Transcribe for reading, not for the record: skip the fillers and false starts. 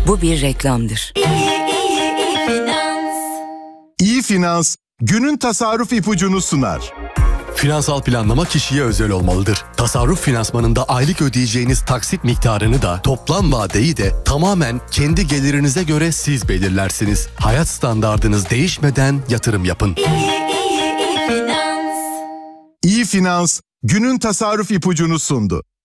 Bu bir reklamdır. İyi Finans, günün tasarruf ipucunu sunar. Finansal planlama kişiye özel olmalıdır. Tasarruf finansmanında aylık ödeyeceğiniz taksit miktarını da toplam vadeyi de tamamen kendi gelirinize göre siz belirlersiniz. Hayat standardınız değişmeden yatırım yapın. İyi Finans, günün tasarruf ipucunu sundu.